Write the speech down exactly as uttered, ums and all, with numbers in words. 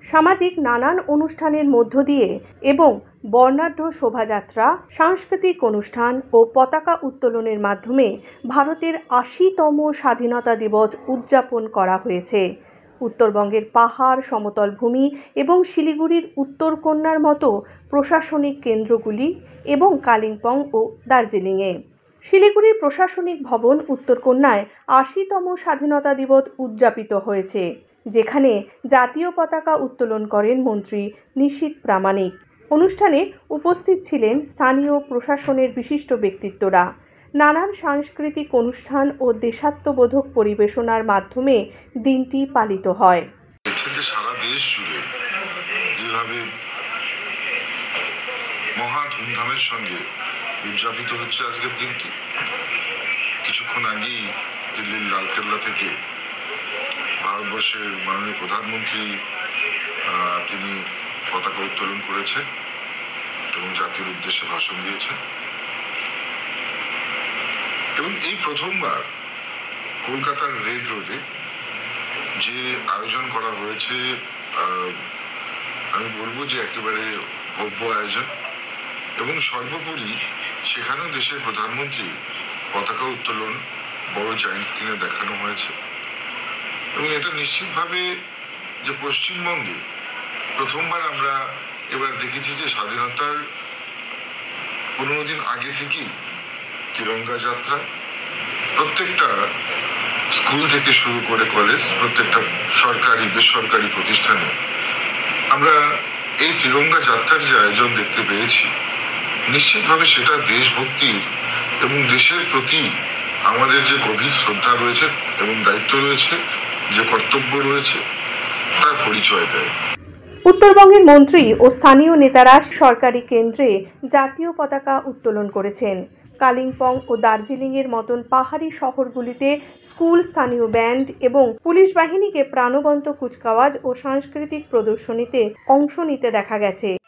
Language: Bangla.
সামাজিক নানান অনুষ্ঠানের মধ্য দিয়ে এবং বর্ণাঢ্য শোভাযাত্রা, সাংস্কৃতিক অনুষ্ঠান ও পতাকা উত্তোলনের মাধ্যমে ভারতের আশিতম স্বাধীনতা দিবস উদযাপন করা হয়েছে। উত্তরবঙ্গের পাহাড়, সমতল ভূমি এবং শিলিগুড়ির উত্তরকন্যার মতো প্রশাসনিক কেন্দ্রগুলি এবং কালিম্পং ও দার্জিলিংয়ে। শিলিগুড়ির প্রশাসনিক ভবন উত্তরকন্যায় আশিতম স্বাধীনতা দিবস উদযাপিত হয়েছে, যেখানে জাতীয় পতাকা উত্তোলন করেন মন্ত্রী নিশীথ প্রামাণিক। অনুষ্ঠানে উপস্থিত ছিলেন স্থানীয় প্রশাসনের বিশিষ্ট ব্যক্তিত্বরা। নানান সাংস্কৃতিক অনুষ্ঠান ও দেশাত্মবোধক পরিবেশনার মাধ্যমে দিনটি পালিত হয়। সারা দেশ জুড়ে যেভাবে মহা ধুমধামের সঙ্গে উদযাপিত হচ্ছে আজকের দিনটি, কিছুক্ষণ আগেই দিল্লির লালকেল্লা থেকে ভারতবর্ষের মাননীয় প্রধানমন্ত্রী তিনি পতাকা উত্তোলন করেছে এবং জাতির উদ্দেশ্যে ভাষণ দিয়েছেন। এবং এই প্রথমবার কলকাতার রেড রোডে যে আয়োজন করা হয়েছে, আমি বলবো যে একেবারে ভব্য আয়োজন, এবং সর্বোপরি সেখানেও দেশের প্রধানমন্ত্রী পতাকা উত্তোলন বড় জায়ান্ট স্ক্রিনে দেখানো হয়েছে। এবং এটা নিশ্চিতভাবে যে পশ্চিমবঙ্গে প্রথমবার আমরা এবার দেখেছি যে স্বাধীনতার পনেরো দিন আগে থেকেই তিরঙ্গা যাত্রা প্রত্যেকটা স্কুল থেকে শুরু করে কলেজ, প্রত্যেকটা সরকারি বেসরকারি প্রতিষ্ঠানে আমরা এই তিরঙ্গা যাত্রার যে আয়োজন দেখতে পেয়েছি, নিশ্চিতভাবে সেটা দেশভক্তির এবং দেশের প্রতি আমাদের যে গভীর শ্রদ্ধা রয়েছে এবং দায়িত্ব রয়েছে, যে কর্তব্য রয়েছে, তার পরিচয় দেয়। উত্তরবঙ্গের মন্ত্রী ও স্থানীয় নেতারা সরকারি কেন্দ্রে জাতীয় পতাকা উত্তোলন করেছেন। কালিম্পং ও দার্জিলিংয়ের মতন পাহাড়ি শহরগুলিতে স্কুল, স্থানীয় ব্যান্ড এবং পুলিশ বাহিনীকে প্রাণবন্ত কুচকাওয়াজ ও সাংস্কৃতিক প্রদর্শনীতে অংশ নিতে দেখা গেছে।